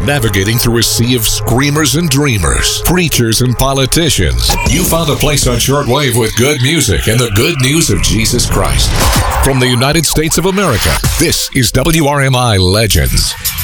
navigating through a sea of screamers and dreamers, preachers and politicians, you found a place on shortwave with good music and the good news of Jesus Christ. From the United States of America, this is WRMI Legends.